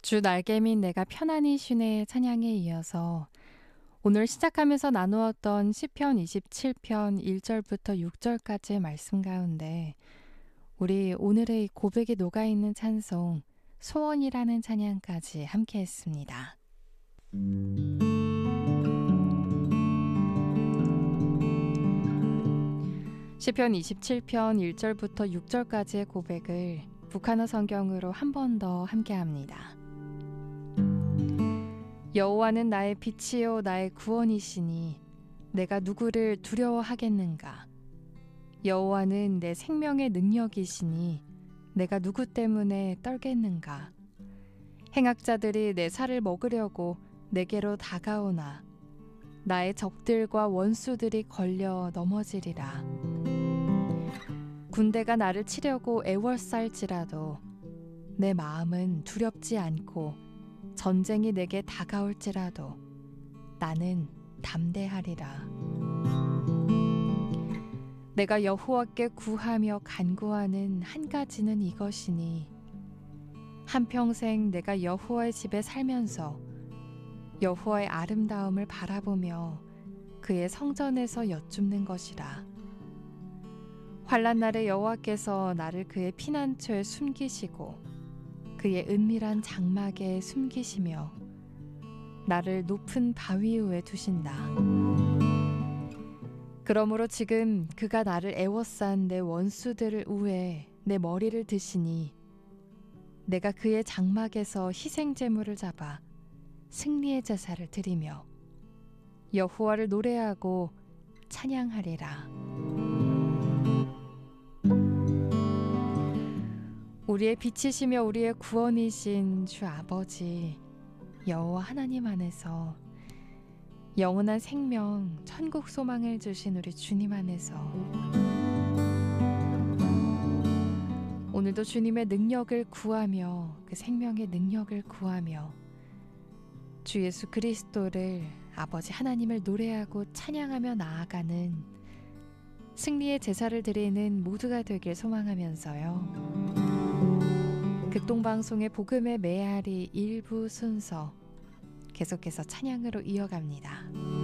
주 날개민 내가 편안히 쉬네 찬양에 이어서 오늘 시작하면서 나누었던 시편 27편 1절부터 6절까지의 말씀 가운데 우리 오늘의 고백이 녹아있는 찬송 소원이라는 찬양까지 함께 했습니다. 시편 27편 1절부터 6절까지의 고백을 북한어 성경으로 한 번 더 함께합니다. 여호와는 나의 빛이요 나의 구원이시니 내가 누구를 두려워하겠는가. 여호와는 내 생명의 능력이시니 내가 누구 때문에 떨겠는가. 행악자들이 내 살을 먹으려고 내게로 다가오나 나의 적들과 원수들이 걸려 넘어지리라. 군대가 나를 치려고 애워쌀지라도 내 마음은 두렵지 않고 전쟁이 내게 다가올지라도 나는 담대하리라. 내가 여호와께 구하며 간구하는 한 가지는 이것이니 한평생 내가 여호와의 집에 살면서 여호와의 아름다움을 바라보며 그의 성전에서 여쭙는 것이라. 환난 날에 여호와께서 나를 그의 피난처에 숨기시고 그의 은밀한 장막에 숨기시며 나를 높은 바위 위에 두신다. 그러므로 지금 그가 나를 애워싼 내 원수들을 우에 내 머리를 드시니 내가 그의 장막에서 희생제물을 잡아 승리의 제사를 드리며 여호와를 노래하고 찬양하리라. 우리의 빛이시며 우리의 구원이신 주 아버지 여호와 하나님 안에서 영원한 생명 천국 소망을 주신 우리 주님 안에서 오늘도 주님의 능력을 구하며 그 생명의 능력을 구하며 주 예수 그리스도를 아버지 하나님을 노래하고 찬양하며 나아가는 승리의 제사를 드리는 모두가 되길 소망하면서요. 극동방송의 복음의 메아리 일부 순서 계속해서 찬양으로 이어갑니다.